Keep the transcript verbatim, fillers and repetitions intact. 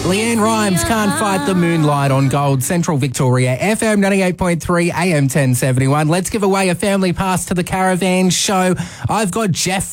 Leanne Rhymes, Can't Fight the Moonlight on Gold, Central Victoria, F M ninety-eight point three, A M ten seventy-one. Let's give away a family pass to the Caravan Show. I've got Jeff